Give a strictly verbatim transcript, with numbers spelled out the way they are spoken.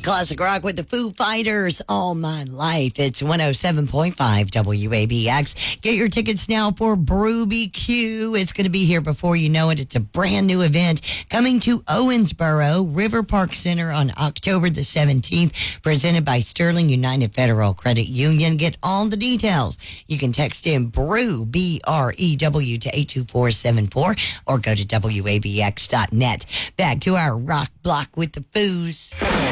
Classic rock with the Foo Fighters, All My Life. It's one oh seven point five W A B X. Get your tickets now for Brew B Q. It's going to be here before you know it. It's a brand new event coming to Owensboro River Park Center on October the seventeenth, presented by Sterling United Federal Credit Union. Get all the details. You can text in Brew, B R E W, to eight two four seven four or go to W A B X dot net. Back to our rock block with the Foos.